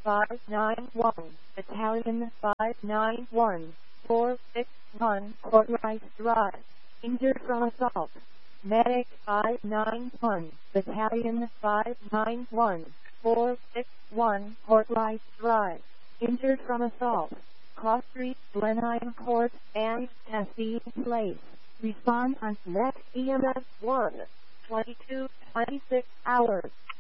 591, Battalion 591, 461, Port Rice Drive, injured from assault. Medic 591, Battalion 591, 461, Port Rice Drive, injured from assault. Cross Street, Blenheim Court, and Tennessee Place. Respond on next EMS 1, 22, 26 hours.